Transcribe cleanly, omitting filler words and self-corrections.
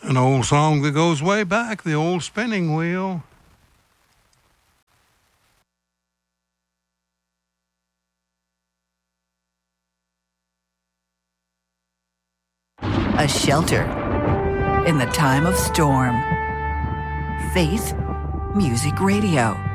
An old song that goes way back, the old spinning wheel. A shelter in the time of storm. Faith Music Radio.